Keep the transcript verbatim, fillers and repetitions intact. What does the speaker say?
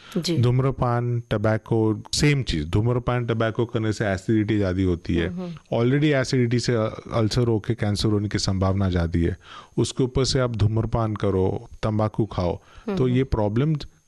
धूम्रपान, tobacco, same चीज। धूम्रपान टबैको करने से एसिडिटी ज़्यादा होती है, ऑलरेडी एसिडिटी से अल्सर होके कैंसर होने की संभावना ज़्यादा है, उसके ऊपर से आप धूम्रपान करो, तंबाकू खाओ, तो ये प्रॉब्लम